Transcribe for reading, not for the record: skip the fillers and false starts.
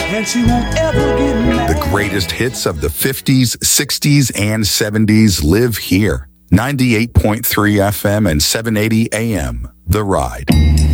and she won't ever get mad. The greatest hits of the 50s, 60s, and 70s live here. 98.3 FM and 780 AM. The Ride.